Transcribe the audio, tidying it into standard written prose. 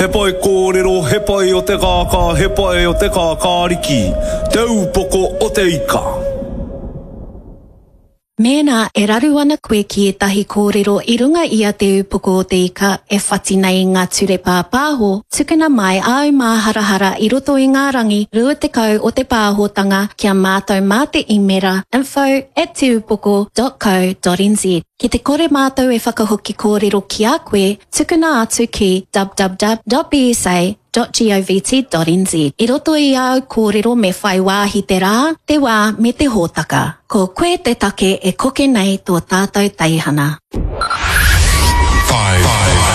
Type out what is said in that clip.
He pai kōrero, he pai o te kākā, he pai o te kākāriki. Te upoko o te ika. Mēnā e raru ana koe ki etahi kōrero I runga I a te upoko o te ika e whati nei ngā ture pāpāho, tukuna mai au mā harahara I roto I ngā rangi rua te kau o te pāhotanga kia mātou mā te imera info@teupoko.co.nz. Ki te kore mātou e whakahoki kōrero ki a koe, tukuna atu ki www.bsa.govt.nz. I roto I au kōrero me whai wāhi te rā, te wā me te hōtaka. Ko koe te take e koke nei tō tātou teihana. 5, 4,